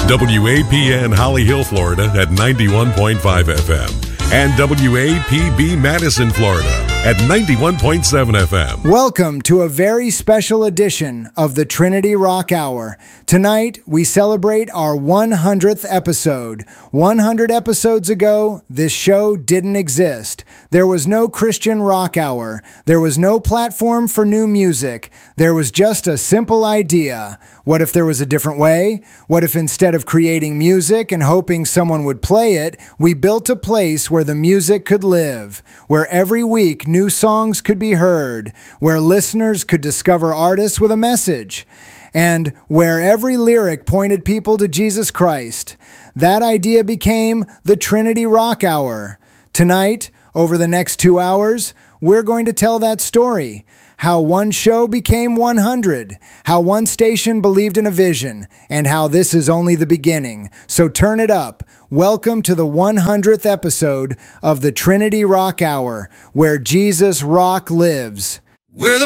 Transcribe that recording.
WAPN Holly Hill, Florida at 91.5 FM and WAPB Madison, Florida at 91.7 FM. Welcome to a very special edition of the Trinity Rock Hour. Tonight, we celebrate our 100th episode. 100 episodes ago, this show didn't exist. There was no Christian Rock Hour. There was no platform for new music. There was just a simple idea. What if there was a different way? What if instead of creating music and hoping someone would play it, we built a place where the music could live, where every week new songs could be heard, where listeners could discover artists with a message, and where every lyric pointed people to Jesus Christ. That idea became the Trinity Rock Hour. Tonight, over the next 2 hours, we're going to tell that story. How one show became 100, how one station believed in a vision, and how this is only the beginning. So turn it up. Welcome to the 100th episode of the Trinity Rock Hour, where Jesus Rock lives. We're the